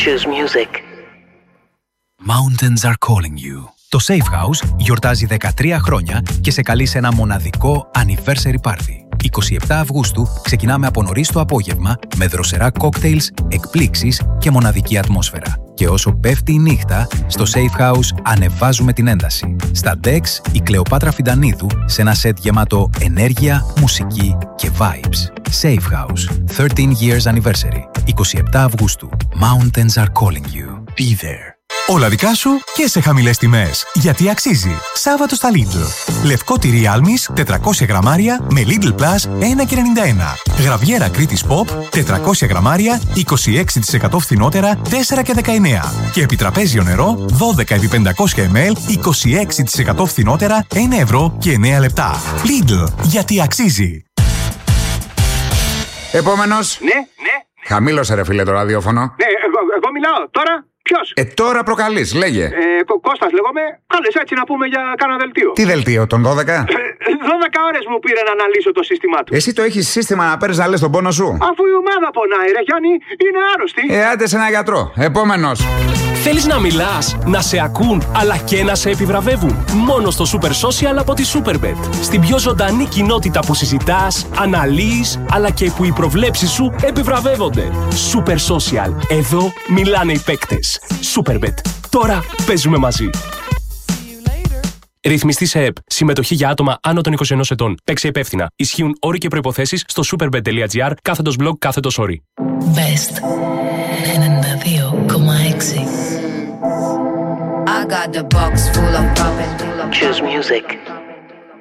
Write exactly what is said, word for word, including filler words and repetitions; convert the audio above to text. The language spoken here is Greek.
Choose music. Mountains are calling you. Το Safe House γιορτάζει δεκατρία χρόνια και σε καλεί σε ένα μοναδικό anniversary party. εικοστή εβδόμη Αυγούστου ξεκινάμε από νωρίς το απόγευμα με δροσερά κόκτέιλς, εκπλήξεις και μοναδική ατμόσφαιρα. Και όσο πέφτει η νύχτα, στο Safe House ανεβάζουμε την ένταση. Στα Dex η Κλεοπάτρα Φιντανίδου σε ένα σετ γεμάτο ενέργεια, μουσική και vibes. Safe House, thirteen years anniversary, εικοστή εβδόμη Αυγούστου. Mountains are calling you. Be there. Όλα δικά σου και σε χαμηλές τιμές. Γιατί αξίζει. Σάββατο στα Lidl. Λευκό τυρί Άλμης τετρακόσια γραμμάρια με Lidl Plus ένα και ενενήντα ένα. Γραβιέρα Κρήτης Pop τετρακόσια γραμμάρια είκοσι έξι τοις εκατό φθηνότερα τέσσερα και δεκαεννέα. Και επιτραπέζιο νερό δώδεκα επί πεντακόσια μιλιλίτρα είκοσι έξι τοις εκατό φθηνότερα ένα ευρώ και εννέα λεπτά. Lidl. Γιατί αξίζει. Επόμενος. Ναι, ναι. Χαμήλωσε ρε φίλε το ραδιόφωνο. Ναι, εγώ, εγώ μιλάω τώρα. Ποιος? Ε, τώρα προκαλείς, λέγε. Ε, Κω- Κώστας λέγομαι. Κάλεσε έτσι να πούμε για κάνα δελτίο. Τι δελτίο, τον δώδεκα? Ε, δώδεκα ώρες μου πήρε να αναλύσω το σύστημά του. Εσύ το έχεις σύστημα να παίρνεις να λες τον πόνο σου? Αφού η ομάδα πονάει, ρε Γιάννη, είναι άρρωστη. Ε, άντε σε ένα γιατρό. Επόμενος. Θέλεις να μιλάς, να σε ακούν, αλλά και να σε επιβραβεύουν. Μόνο στο Super Social από τη Superbet. Στην πιο ζωντανή κοινότητα που συζητάς, αναλύεις, αλλά και που οι προβλέψεις σου επιβραβεύονται. Super Social. Εδώ μιλάνε οι παίκτες. Superbet. Τώρα παίζουμε μαζί. Ρυθμιστή σε ΕΠ. Συμμετοχή για άτομα άνω των είκοσι ενός ετών. Παίξε υπεύθυνα. Ισχύουν όροι και προϋποθέσεις στο superbet.gr κάθετος blog κάθετος όροι. Best ενενήντα δύο κόμμα έξι. I got the box full of profit. Choose music.